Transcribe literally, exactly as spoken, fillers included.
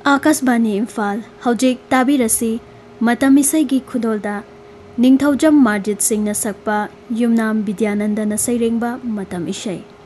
आकाशवाणी इम्फाल हौजिक ताबिरसी मतम इसैगी खुदोलदा निंगथौजम मार्जित सिंहना सकपा युमनाम विद्यानंदन सैरेंबा मतम इशै।